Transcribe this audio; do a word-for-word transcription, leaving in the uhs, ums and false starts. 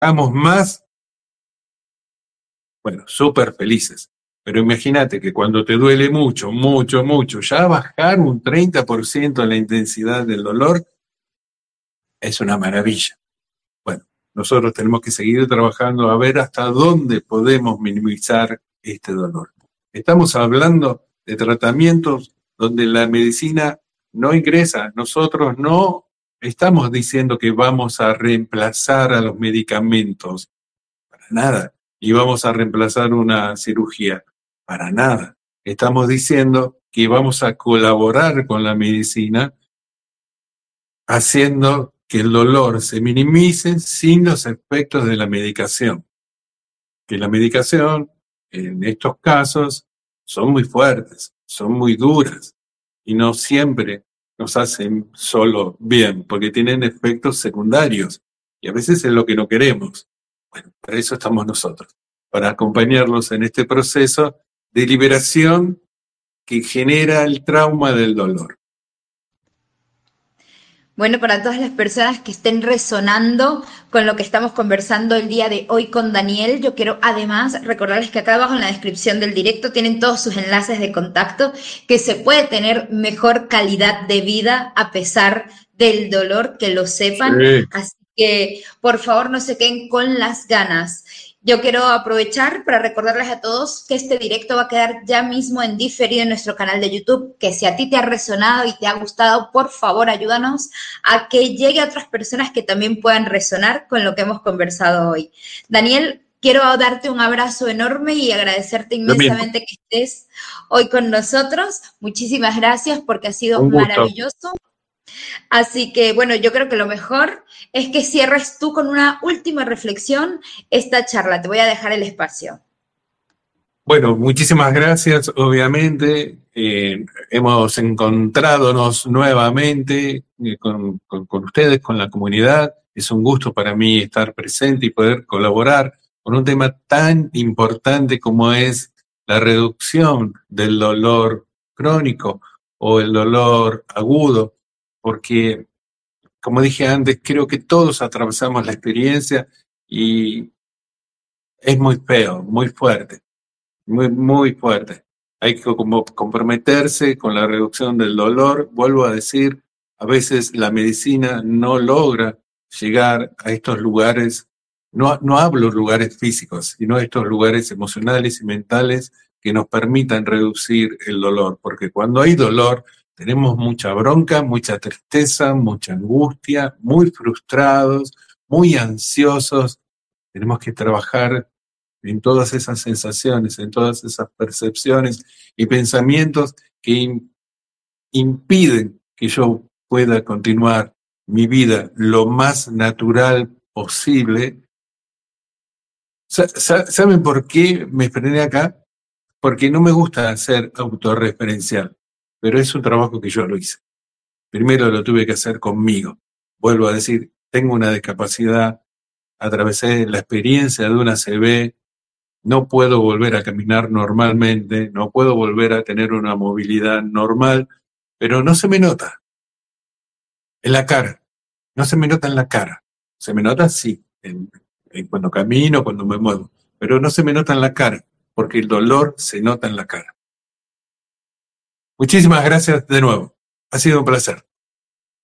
Trabajamos más, bueno, súper felices. Pero imagínate que cuando te duele mucho, mucho, mucho, ya bajar un treinta por ciento la intensidad del dolor es una maravilla. Bueno, nosotros tenemos que seguir trabajando a ver hasta dónde podemos minimizar este dolor. Estamos hablando de tratamientos donde la medicina no ingresa. Nosotros no estamos diciendo que vamos a reemplazar a los medicamentos, para nada, y vamos a reemplazar una cirugía, para nada. Estamos diciendo que vamos a colaborar con la medicina haciendo que el dolor se minimice sin los efectos de la medicación. Que la medicación, en estos casos, son muy fuertes, son muy duras y no siempre nos hacen solo bien, porque tienen efectos secundarios y a veces es lo que no queremos. Bueno, para eso estamos nosotros, para acompañarlos en este proceso de liberación que genera el trauma del dolor. Bueno, para todas las personas que estén resonando con lo que estamos conversando el día de hoy con Daniel, yo quiero además recordarles que acá abajo en la descripción del directo tienen todos sus enlaces de contacto, que se puede tener mejor calidad de vida a pesar del dolor, que lo sepan. Sí. Así que por favor no se queden con las ganas. Yo quiero aprovechar para recordarles a todos que este directo va a quedar ya mismo en diferido en nuestro canal de YouTube, que si a ti te ha resonado y te ha gustado, por favor ayúdanos a que llegue a otras personas que también puedan resonar con lo que hemos conversado hoy. Daniel, quiero darte un abrazo enorme y agradecerte inmensamente que estés hoy con nosotros. Muchísimas gracias porque ha sido maravilloso. Así que, bueno, yo creo que lo mejor es que cierres tú con una última reflexión esta charla. Te voy a dejar el espacio. Bueno, muchísimas gracias, obviamente. Eh, hemos encontradonos nuevamente eh, con, con, con ustedes, con la comunidad. Es un gusto para mí estar presente y poder colaborar con un tema tan importante como es la reducción del dolor crónico o el dolor agudo, porque, como dije antes, creo que todos atravesamos la experiencia y es muy feo, muy fuerte. Muy, muy fuerte. Hay que como comprometerse con la reducción del dolor. Vuelvo a decir, a veces la medicina no logra llegar a estos lugares, no, no hablo lugares físicos, sino a estos lugares emocionales y mentales que nos permitan reducir el dolor. Porque cuando hay dolor, tenemos mucha bronca, mucha tristeza, mucha angustia, muy frustrados, muy ansiosos. Tenemos que trabajar en todas esas sensaciones, en todas esas percepciones y pensamientos que in, impiden que yo pueda continuar mi vida lo más natural posible. ¿Saben por qué me frené acá? Porque no me gusta ser autorreferencial, pero es un trabajo que yo lo hice. Primero lo tuve que hacer conmigo. Vuelvo a decir, tengo una discapacidad, atravesé la experiencia de una C V, no puedo volver a caminar normalmente, no puedo volver a tener una movilidad normal, pero no se me nota en la cara, no se me nota en la cara. Se me nota, sí, en, en cuando camino, cuando me muevo, pero no se me nota en la cara, porque el dolor se nota en la cara. Muchísimas gracias de nuevo. Ha sido un placer.